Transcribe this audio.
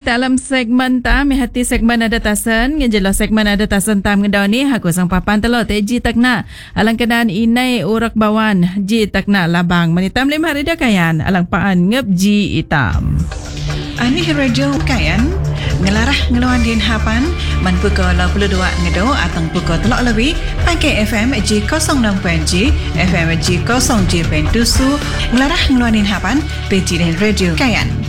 dalam segmen tam hati segmen ada tasan ngejelas segmen ada tasan tam ngedau ni aku sang papan telo teji takna alang kenan inai urak bawan ji takna labang manitam 5 hari dah kayan alang paan ngep ji itam ani radio kayan ngelarah ngeluan din hapan man pukul 22 ngedau atang pukul telok lebih pakai FM G 06.G FM G 0.G pentusu ngelarah ngeluan din hapan peci dan radio kayan